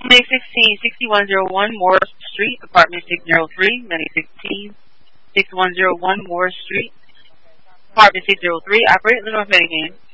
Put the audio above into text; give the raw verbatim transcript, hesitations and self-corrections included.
May sixteenth, sixty-one oh one Morris Street, apartment six oh three, May sixteenth, sixty-one oh one Morris Street, apartment six oh three. Operator, let me know if anything.